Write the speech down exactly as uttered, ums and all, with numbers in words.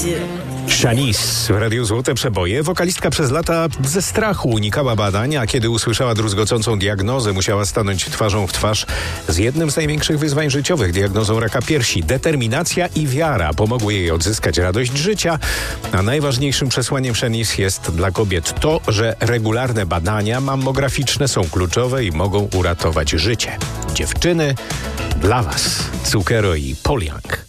Radio. Shanice w Radiu Złote Przeboje. Wokalistka przez lata ze strachu unikała badań, a kiedy usłyszała druzgocącą diagnozę, musiała stanąć twarzą w twarz z jednym z największych wyzwań życiowych, diagnozą raka piersi. Determinacja i wiara pomogły jej odzyskać radość życia, a najważniejszym przesłaniem Shanice jest dla kobiet to, że regularne badania mammograficzne są kluczowe i mogą uratować życie. Dziewczyny, dla was Cukero i Paul Young.